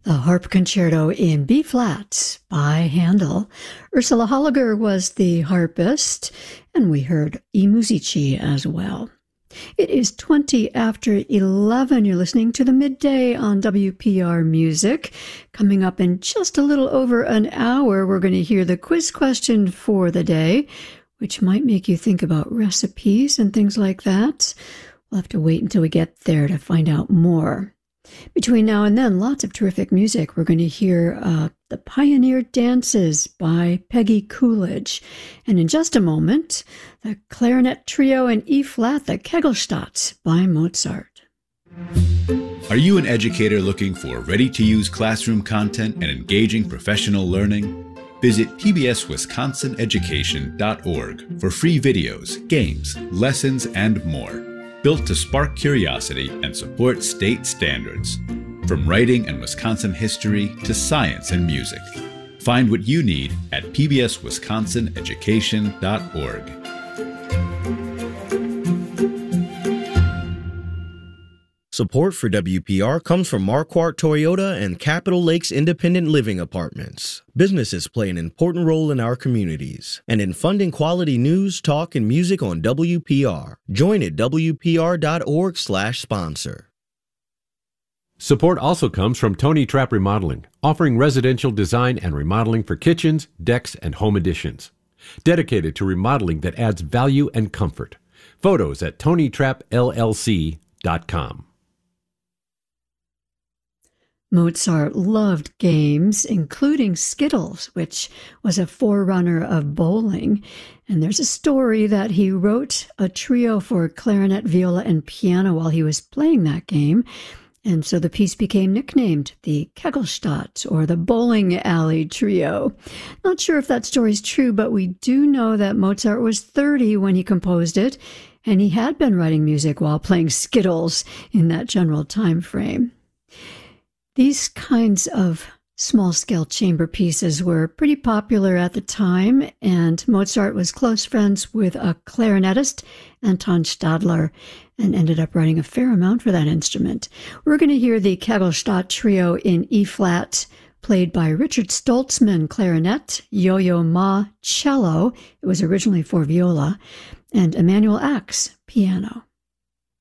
The Harp Concerto in B-flat by Handel. Ursula Holliger was the harpist, and we heard I Musici as well. It is 20 after 11. You're listening to the Midday on WPR Music. Coming up in just a little over an hour, we're going to hear the quiz question for the day, which might make you think about recipes and things like that. We'll have to wait until we get there to find out more. Between now and then, lots of terrific music. We're going to hear The Pioneer Dances by Peggy Coolidge. And in just a moment, the Clarinet Trio in E-flat, the Kegelstadt by Mozart. Are you an educator looking for ready-to-use classroom content and engaging professional learning? Visit pbswisconsineducation.org for free videos, games, lessons, and more. Built to spark curiosity and support state standards. From writing and Wisconsin history to science and music. Find what you need at pbswisconsineducation.org. Support for WPR comes from Marquardt Toyota and Capitol Lakes Independent Living Apartments. Businesses play an important role in our communities and in funding quality news, talk, and music on WPR. Join at WPR.org/sponsor. Support also comes from Tony Trapp Remodeling, offering residential design and remodeling for kitchens, decks, and home additions. Dedicated to remodeling that adds value and comfort. Photos at TonyTrappLLC.com. Mozart loved games, including Skittles, which was a forerunner of bowling. And there's a story that he wrote a trio for clarinet, viola, and piano while he was playing that game. And so the piece became nicknamed the Kegelstadt, or the Bowling Alley Trio. Not sure if that story's true, but we do know that Mozart was 30 when he composed it, and he had been writing music while playing Skittles in that general time frame. These kinds of small-scale chamber pieces were pretty popular at the time, and Mozart was close friends with a clarinetist, Anton Stadler, and ended up writing a fair amount for that instrument. We're going to hear the Kegelstadt Trio in E-flat, played by Richard Stoltzman, clarinet, Yo-Yo Ma, cello, it was originally for viola, and Emanuel Ax, piano.